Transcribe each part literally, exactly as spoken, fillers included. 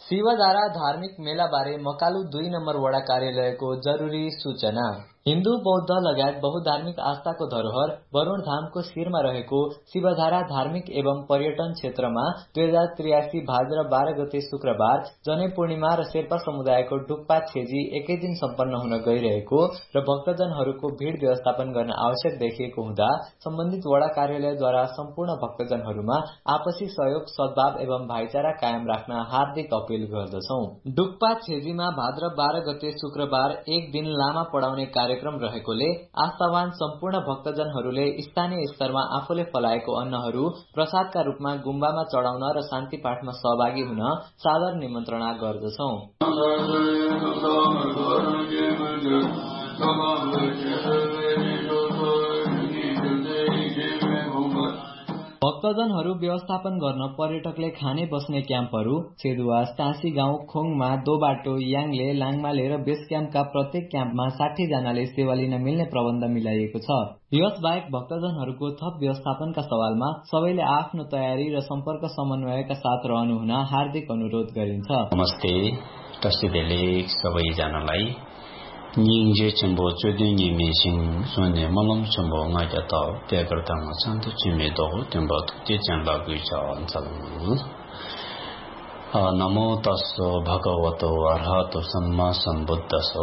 शिवधारा धार्मिक मेला बारे मकालु दुई नम्बर वडा कार्यालयको जरुरी सूचना। हिन्दू बौद्ध लगायत बहुधार्मिक आस्थाको धरोहर वरुण धामको शिरमा रहेको शिवधारा धार्मिक एवं पर्यटन क्षेत्रमा दुई हजार त्रियासी भाद्र बाह्र गते शुक्रबार जनै पूर्णिमा र शेर्पा समुदायको डुक्पा छेजी एकै दिन सम्पन्न हुन गइरहेको र भक्तजनहरूको भीड़ व्यवस्थापन गर्न आवश्यक देखिएको हुँदा सम्बन्धित वडा कार्यालयद्वारा सम्पूर्ण भक्तजनहरूमा आपसी सहयोग सद्भाव एवं भाइचारा कायम राख्न हार्दिक अपील गर्दछौं। डुक्पा छेजीमा भाद्र बाह्र गते शुक्रबार एक दिन लामा पढाउने कार्य कार्यक्रम रहेकोले आस्थावान सम्पूर्ण भक्तजनहरूले स्थानीय स्तरमा आफूले फलाएको अन्नहरू प्रसादका रूपमा गुम्बामा चढाउन र शान्ति पाठमा सहभागी हुन सादर निमन्त्रणा गर्दछौं। भक्तजनहरू व्यवस्थापन गर्न पर्यटकले खाने बस्ने क्याम्पहरू छेदुवास, टाँसी गाउँ, खोङमा, दोबाटो, याङले, लाङमाले र बेस क्याम्पका प्रत्येक क्याम्पमा साठी जनाले सेवा लिन मिल्ने प्रबन्ध मिलाइएको छ। यस बाहेक भक्तजनहरूको थप व्यवस्थापनका सवालमा सबैले आफ्नो तयारी र सम्पर्क समन्वयका साथ रहनुहुन हार्दिक अनुरोध गरिन्छ। नमस्ते, टस्टिदेले सबैजनालाई निङजे चम्बो चोदे निमेसिङ सोने मलम चम्बो ngaja ta tegartang santu chime do temba te chanla guicha ansal namo tasso bhagavato arhato samma sambuddhaso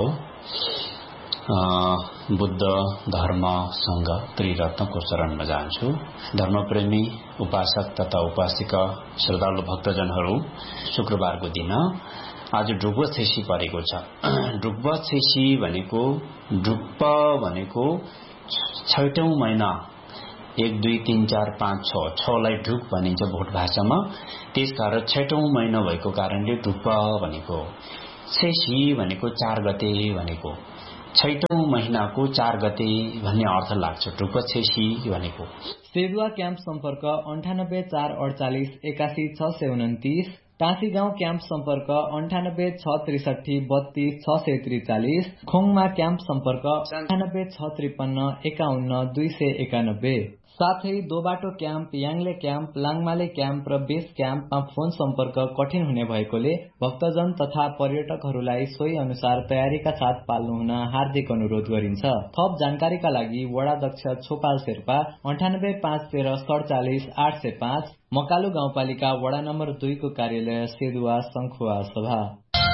Buddha धर्म संघ त्रिरत्नको शरणमा जान्छु। धर्मप्रेमी उपासक तथा उपासिका श्रद्धालु भक्तजनहरू, शुक्रबारको दिन आज डुक्पा छेसी परेको छ। डुक्पा छेसी भनेको डुक्पा भनेको छैटौं महिना एक दुई तीन चार पाँच छ छलाई ढुक भनिन्छ भोट भाषामा। त्यसकारण छैटौं महिना भएको कारणले डुक्पा भनेको। छेसी भनेको चार गते भनेको। छैटौं महिनाको चार गते भन्ने अर्थ लाग्छ डुक्पा छेसी भनेको। सेदुवा क्याम्प सम्पर्क अन्ठानब्बे चार अडचालिस एकासी छ सय उन्तिस। टाँसी गाउँ क्याम्प सम्पर्क अन्ठानब्बे छ त्रिसठी बत्तीस छ सय त्रिचालिस। खोङमा क्याम्प सम्पर्क अन्ठानब्बे छ त्रिपन्न एकाउन्न दुई सय एकानब्बे। साथै दोबाटो क्याम्प, याङले क्याम्प, लाङमाले क्याम्प र बेस क्याम्पमा फोन सम्पर्क कठिन हुने भएकोले भक्तजन तथा पर्यटकहरूलाई सोही अनुसार तयारीका साथ पाल्नुहुन हार्दिक अनुरोध गरिन्छ। थप जानकारीका लागि वडाध्यक्ष छोपाल शेर्पा अन्ठानब्बे पाँच तेह्र सडचालिस आठ सय पाँच, मकालु गाउँपालिका वडा नम्बर दुई को कार्यालय सेदुवा शङ्खुवा सभा।